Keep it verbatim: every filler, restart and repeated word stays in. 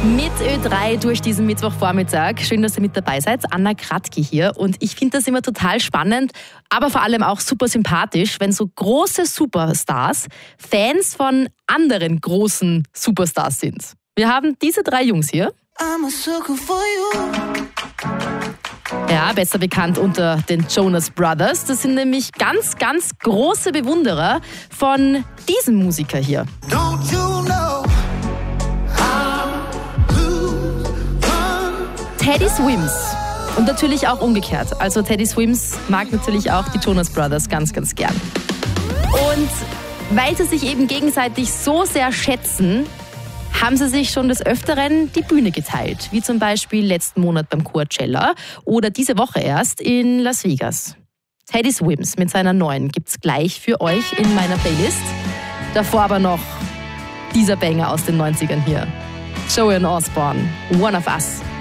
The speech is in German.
Mit Ö drei durch diesen Mittwochvormittag. Schön, dass ihr mit dabei seid. Anna Kratky hier. Und ich finde das immer total spannend, aber vor allem auch super sympathisch, wenn so große Superstars Fans von anderen großen Superstars sind. Wir haben diese drei Jungs hier. I'm a sucker for you. Ja, besser bekannt unter den Jonas Brothers. Das sind nämlich ganz, ganz große Bewunderer von diesem Musiker hier. Don't you know how to run? Teddy Swims. Und natürlich auch umgekehrt. Also Teddy Swims mag natürlich auch die Jonas Brothers ganz, ganz gern. Und weil sie sich eben gegenseitig so sehr schätzen, haben sie sich schon des Öfteren die Bühne geteilt. Wie zum Beispiel letzten Monat beim Coachella oder diese Woche erst in Las Vegas. Teddy Swims mit seiner neuen gibt's gleich für euch in meiner Playlist. Davor aber noch dieser Banger aus den neunzigern hier. Joey Osborne, One of Us.